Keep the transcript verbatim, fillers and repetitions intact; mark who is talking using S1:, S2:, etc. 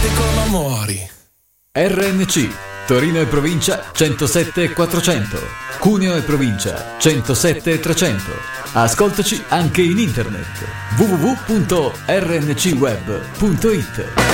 S1: notte come amori.
S2: R N C Torino e provincia centosette e quattrocento, Cuneo e provincia centosette e trecento. Ascoltaci anche in internet w w w punto r n c web punto i t.